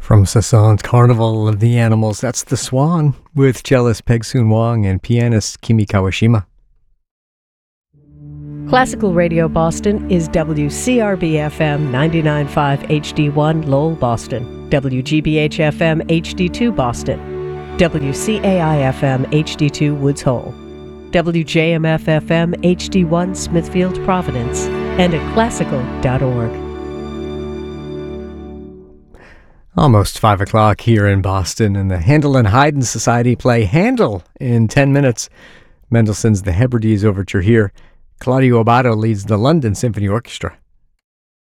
From Cezanne's Carnival of the Animals, that's The Swan with cellist Peg Soon Wong and pianist Kimi Kawashima. Classical Radio Boston is WCRB-FM 99.5 HD1 Lowell, Boston, WGBH-FM HD2 Boston, WCAI-FM HD2 Woods Hole, WJMF-FM HD1 Smithfield, Providence, and at classical.org. Almost 5 o'clock here in Boston, and the Handel and Haydn Society play Handel in 10 minutes. Mendelssohn's The Hebrides Overture here. Claudio Abbado leads the London Symphony Orchestra.